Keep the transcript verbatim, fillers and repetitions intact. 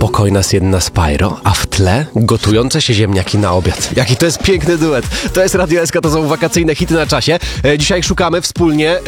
spokojna Sienna Spyro, a w tle gotujące się ziemniaki na obiad. Jaki to jest piękny duet. To jest Radio S K, to są wakacyjne hity na czasie. Dzisiaj szukamy wspólnie